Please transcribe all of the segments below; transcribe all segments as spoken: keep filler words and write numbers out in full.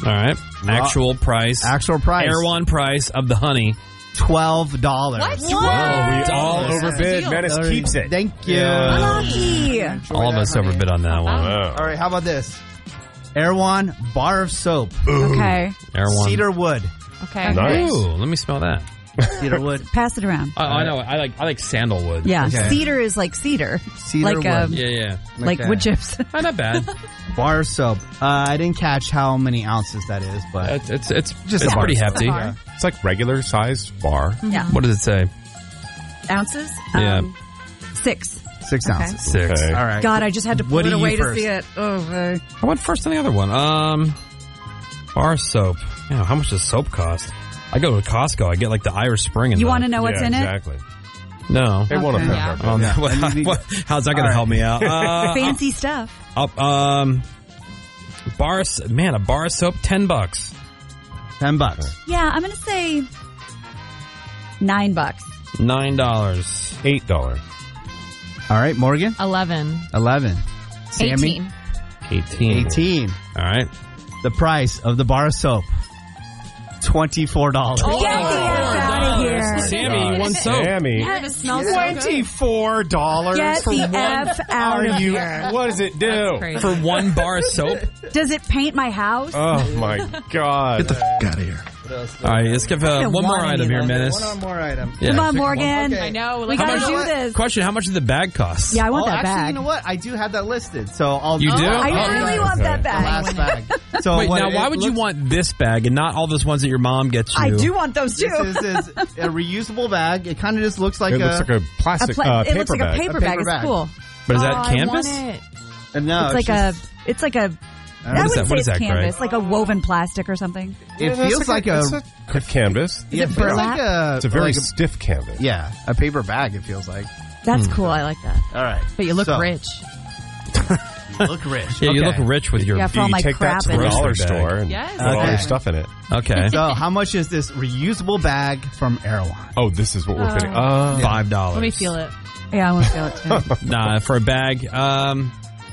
All right. Actual price. Actual price. Erewhon price of the honey. twelve dollars. What? Whoa, we all That's overbid. deal. Menace keeps it. Thank you. Yeah. Lucky. All of us honey. overbid on that one. Wow. All right, how about this? Erewhon bar of soap. Okay. Erewhon. Cedar wood. Okay. Nice. Ooh, let me smell that. Cedar wood. Pass it around. I, I know. I like I like sandalwood. Yeah. Okay. Cedar is like cedar. Cedar like wood. um, Yeah, yeah. like Okay. wood chips. Oh, not bad. Bar of soap. Uh, I didn't catch how many ounces that is, but It's it's it's, Just it's a bar. pretty hefty. Bar. It's like regular size bar. Yeah. What does it say? Ounces? Yeah. Um, six. six Okay. ounces. Six. Okay. All right. God, I just had to pull What it do you away to first? see it. Oh, uh, I went first on the other one. Um, bar soap. Yeah, how much does soap cost? I go to Costco. I get like the Irish Spring. In you the- want to know what's yeah, in it? exactly. No. It won't Okay. affect Yeah. our bill. Um, Yeah. what- And you- what- how's that going to All help me out? Uh, Fancy stuff. up, um, bar. s- Man, a bar of soap, ten bucks. Ten bucks. Yeah, I'm going to say nine bucks. Nine dollars. Eight dollars. All right, Morgan. Eleven. Eleven. Sammy. Eighteen. Eighteen. Eighteen. All right. The price of the bar of soap. Twenty-four dollars. Get the F out of here. Sammy, you won soap. Sammy. Yeah, it smells so good. Twenty-four dollars Get for the one. F out Are of you? here. What does it do? Crazy. For one bar of soap? Does it paint my house? Oh my God! All right, let's give uh, don't one more want any item of here, that. Menace. One more item. Yeah. Come on, Morgan. Okay. I know. We Like, gotta much- do what? this. Question, how much did the bag cost? Yeah, I want Oh, that actually, bag. you know what? I do have that listed, so I'll. You do? I Oh, really yeah. want that The bag. last bag. So Wait, what now it why would you looks- want this bag and not all those ones that your mom gets you? I do want those too. This is, is a reusable bag. It kind of just looks like It a. looks like a A plastic pla- uh, it paper looks like bag. a paper A bag. paper It's bag. cool. But is oh, that I canvas? want it. Uh, no, it's like just- a. It's like a. I I don't What is wouldn't that? say What is it's that, canvas, Greg? like a woven plastic or something. It Yeah, that's feels like a. it's a good canvas. yeah, it it feels burlap? like a. It's a very like stiff canvas. yeah, a paper bag. It feels like. That's cool. I like that. All right, But you look So, rich. You look rich. Yeah, you Okay. look rich with your. Yeah, for all You my take crap that to the in it. dollar Grocery bag. store and Yes. put all Okay. your stuff in it. Okay, So, how much is this reusable bag from Erewhon? Oh, this is what we're fitting. Oh. Uh, five dollars. Let me feel it. Yeah, I want to feel it too. Nah, for a bag. Um,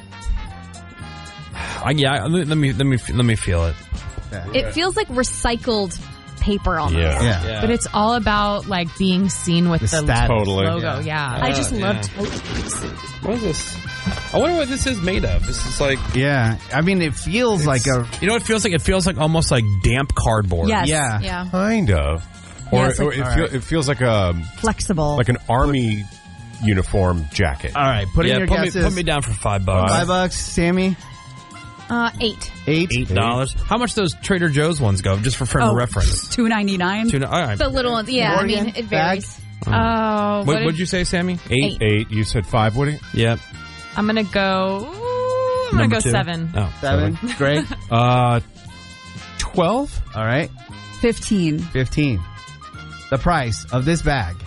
I, yeah, let me let me let me feel it. It feels like recycled paper almost. Yeah. Yeah. Yeah. But it's all about like being seen with The the, status. Totally. logo. Yeah. I just Yeah, love yeah. totes. What is this? I wonder what this is made of. This is like, Yeah, I mean, it feels like a. you know, what it feels like. It feels like almost like damp cardboard. Yes. Yeah. Yeah. Kind of. Or, Yeah, it's or like- it, All feel, right. it feels like a Flexible. like an army uniform jacket. All right, put in Yeah, your put me, guesses. put me down for five bucks. Five bucks, Sammy. Uh, eight. Eight. Eight dollars. How much those Trader Joe's ones go? Just for frame of reference. two ninety nine. Two, all right. The little ones. Yeah, I Morgan, mean, it bag? varies. Oh, What what would you say, Sammy? Eight. Eight. Eight. You said five, Woody? Yep. I'm gonna go. ooh, I'm gonna Number go two? seven. Oh, Seven. Greg. Uh, twelve. All right. Fifteen. Fifteen. The price of this bag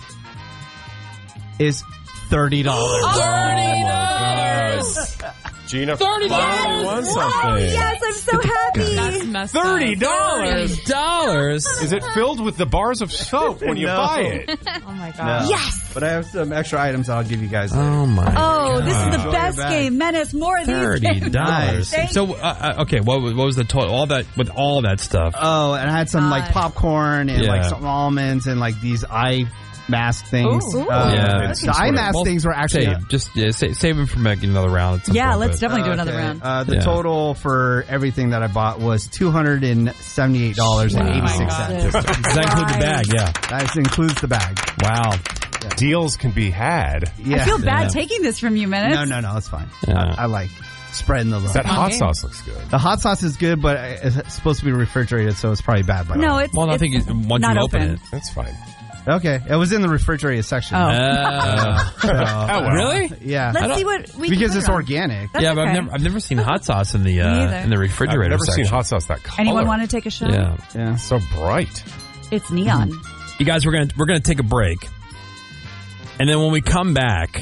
is thirty dollars. thirty dollars. Gina Thirty finally dollars. won something. Yes, I'm so happy. That's messed Thirty up. dollars. Dollars. Is it filled with the bars of soap when you No. buy it? Oh my god. Yes. But I have some extra items I'll give you guys. Oh my. Oh, this is the Enjoy best your bag. game. Menace, more of these Thirty games. dollars. Thank So, uh, uh, okay, what, was- what was the total? All that with all that stuff. Oh, and I had some like God. popcorn and Yeah. like some almonds and like these eye mask things. Ooh. Uh, Yeah. The eye mask Well, things were actually. save, just yeah, save, save them for making another round. At some Yeah, point, let's but- definitely do Uh, another okay. round. Uh, the Yeah. total for everything that I bought was two hundred and seventy-eight dollars and eighty-six cents. Does that include the bag? Yeah. That includes the bag. Wow. Deals can be had. Yeah. I feel bad Yeah. taking this from you, Menace. No, no, no, it's fine. Yeah. I, I like spreading the love. That hot Okay. sauce looks good. The hot sauce is good, but it's supposed to be refrigerated, so it's probably bad. By No, now. it's Well, I it's think it- once not you open open. it. That's fine. Okay, it was in the refrigerated section. Oh. Uh, So, Oh, well. really? yeah, Let's don't- see what we can because put it's it on. organic. That's yeah, but okay. I've never I've never seen hot sauce in the Me uh, either. in the I've refrigerator never section. seen hot sauce that color. Anyone want to take a shot? Yeah. Yeah. So bright. It's neon. You guys, we're gonna we're gonna take a break, and then when we come back,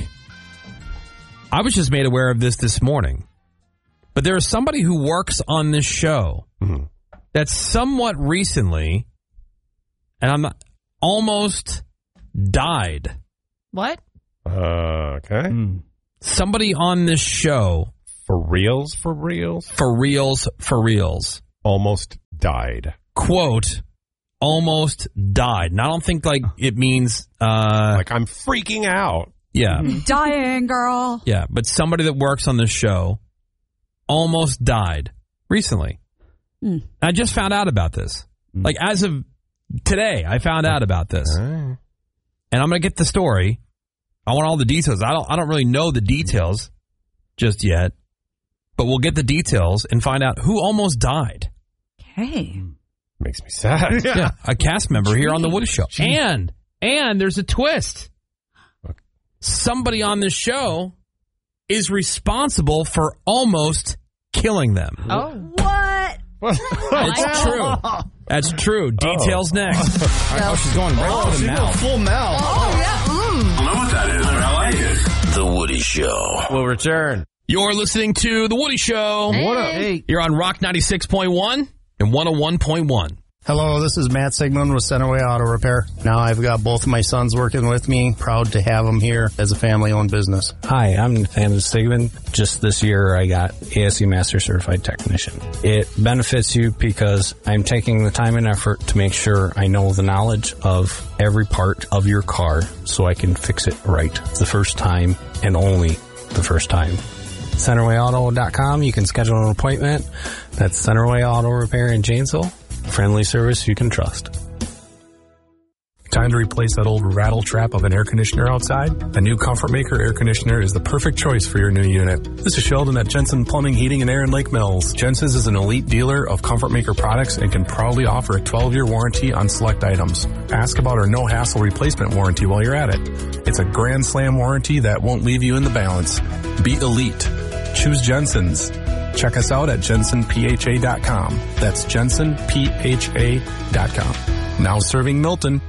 I was just made aware of this this morning, but there is somebody who works on this show Mm-hmm. that somewhat recently, and I'm not, almost died. What? Uh, okay. Mm. Somebody on this show, For reals, for reals, for reals, for reals, almost died. Quote, almost died. And I don't think like it means uh Like, I'm freaking out. yeah. Dying, girl. Yeah, but somebody that works on this show almost died recently. Mm. I just found out about this. Like as of today, I found out about this. Right. And I'm going to get the story. I want all the details. I don't I don't really know the details just yet. But we'll get the details and find out who almost died. Okay. Makes me sad. Yeah, a cast member here on the Woody Show. And and there's a twist. Somebody on this show is responsible for almost killing them. Oh. What? It's true. That's true. Details next. Oh, she's going right to the mouth. Full mouth. Oh, yeah. Mm. I know what that is, and I like it. The Woody Show. We'll return. You're listening to The Woody Show. What up? Hey. You're on Rock ninety-six point one and one oh one point one. Hello, this is Matt Sigmund with Centerway Auto Repair. Now I've got both of my sons working with me. Proud to have them here as a family-owned business. Hi, I'm Nathaniel Sigmund. Just this year, I got A S E Master Certified Technician. It benefits you because I'm taking the time and effort to make sure I know the knowledge of every part of your car so I can fix it right the first time and only the first time. Centerway Auto dot com, you can schedule an appointment. That's Centerway Auto Repair in Janesville. Friendly service you can trust. Time to replace that old rattle trap of an air conditioner outside? A new Comfort Maker air conditioner is the perfect choice for your new unit. This is Sheldon at Jensen Plumbing, Heating, and Air in Lake Mills. Jensen's is an elite dealer of Comfort Maker products and can proudly offer a twelve-year warranty on select items. Ask about our no-hassle replacement warranty while you're at it. It's a grand slam warranty that won't leave you in the balance. Be elite. Choose Jensen's. Check us out at Jensen P H A dot com. That's Jensen P H A dot com. Now serving Milton.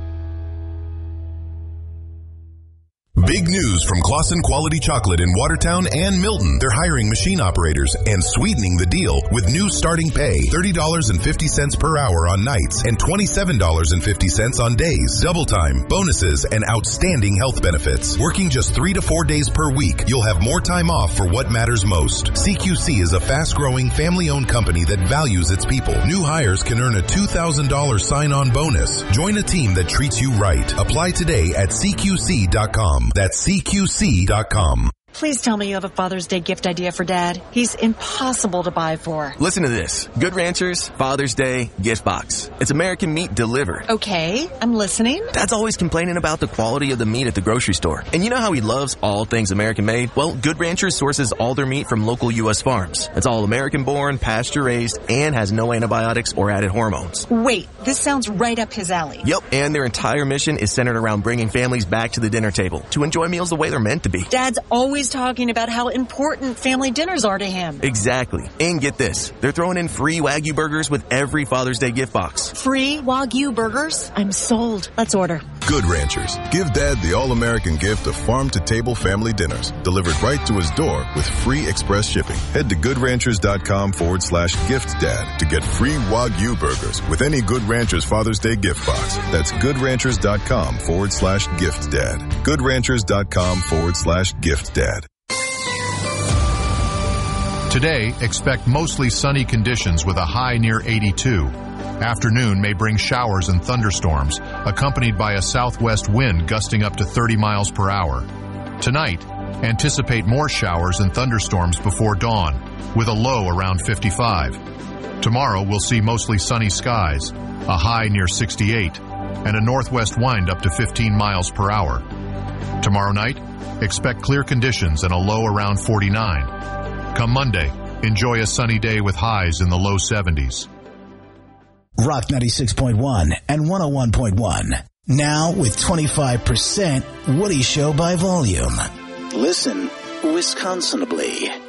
Big news from Claussen Quality Chocolate in Watertown and Milton. They're hiring machine operators and sweetening the deal with new starting pay, thirty dollars and fifty cents per hour on nights and twenty-seven dollars and fifty cents on days. Double time, bonuses, and outstanding health benefits. Working just three to four days per week, you'll have more time off for what matters most. C Q C is a fast-growing, family-owned company that values its people. New hires can earn a two thousand dollars sign-on bonus. Join a team that treats you right. Apply today at C Q C dot com. That's C Q C dot com. Please tell me you have a Father's Day gift idea for Dad. He's impossible to buy for. Listen to this. Good Ranchers Father's Day gift box. It's American meat delivered. Okay, I'm listening. Dad's always complaining about the quality of the meat at the grocery store. And you know how he loves all things American made? Well, Good Ranchers sources all their meat from local U S farms. It's all American born, pasture raised, and has no antibiotics or added hormones. Wait, this sounds right up his alley. Yep, and their entire mission is centered around bringing families back to the dinner table to enjoy meals the way they're meant to be. Dad's always talking about how important family dinners are to him. Exactly. And get this, they're throwing in free Wagyu burgers with every Father's Day gift box. Free Wagyu burgers? I'm sold. Let's order. Good Ranchers. Give Dad the all-American gift of farm-to-table family dinners delivered right to his door with free express shipping. Head to goodranchers.com forward slash gift dad to get free Wagyu burgers with any Good Ranchers Father's Day gift box. That's goodranchers.com forward slash gift dad. goodranchers.com forward slash gift dad. Today, expect mostly sunny conditions with a high near eighty-two. Afternoon may bring showers and thunderstorms, accompanied by a southwest wind gusting up to thirty miles per hour. Tonight, anticipate more showers and thunderstorms before dawn, with a low around fifty-five. Tomorrow, we'll see mostly sunny skies, a high near sixty-eight, and a northwest wind up to fifteen miles per hour. Tomorrow night, expect clear conditions and a low around forty-nine. Come Monday, enjoy a sunny day with highs in the low seventies. Rock ninety-six point one and one oh one point one. Now with twenty-five percent Woody Show by volume. Listen Wisconsinably.